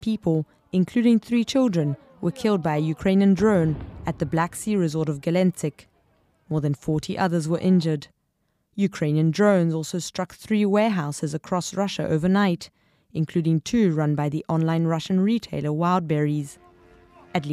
people, including 3 children, were killed by a Ukrainian drone at the Black Sea resort of Gelendzhik. More than 40 others were injured. Ukrainian drones also struck 3 warehouses across Russia overnight, including 2 run by the online Russian retailer Wildberries.